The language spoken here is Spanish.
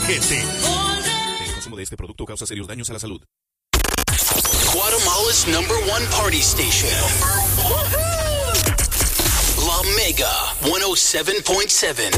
GT. El consumo de este producto causa serios daños a la salud. Guatemala's #1 party station. La Mega 107.7.